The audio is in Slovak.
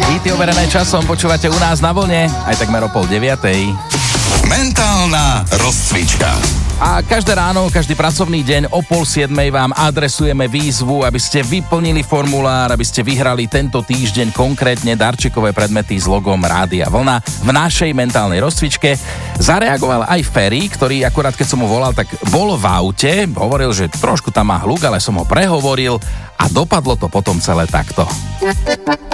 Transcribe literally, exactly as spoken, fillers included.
Hity overené časom počúvate u nás na vlne, aj takmer o pol deviatej. Mentálna rozcvička. A každé ráno, každý pracovný deň o pol siedmej vám adresujeme výzvu, aby ste vyplnili formulár, aby ste vyhrali tento týždeň konkrétne darčekové predmety s logom Rádia Vlna v našej mentálnej rozcvičke. Zareagoval aj Ferry, ktorý akurát keď som mu volal, tak bol v aute, hovoril, že trošku tam má hluk, ale som ho prehovoril a dopadlo to potom celé takto.